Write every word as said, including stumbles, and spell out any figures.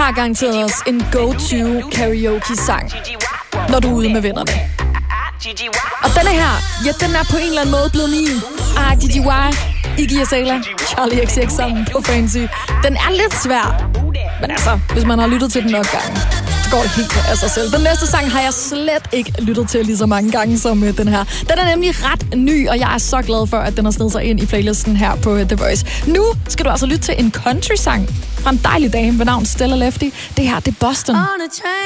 har garanteret os en go-to karaoke-sang, når du er ude med vennerne. Og denne her, ja, den er på en eller anden måde blevet min. Ah, G G Y, Iggy Azalea, Charlie X C X sammen på Fancy. Den er lidt svær, men altså, hvis man har lyttet til den nok gange, så går det helt af sig selv. Den næste sang har jeg slet ikke lyttet til lige så mange gange som uh, den her. Den er nemlig ret ny, og jeg er så glad for, at den har snedet sig ind i playlisten her på uh, The Voice. Nu skal du altså lytte til en country-sang fra en dejlig dame ved navn Stella Lefty. Det her, det er Boston.